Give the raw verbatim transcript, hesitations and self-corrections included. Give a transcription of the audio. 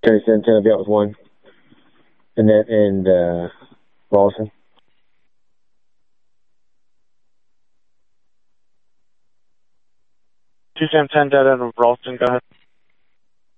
seventy-seven ten, I'll be out with one. Annette and uh, Ralston. two seven ten, dead end of Ralston, go ahead.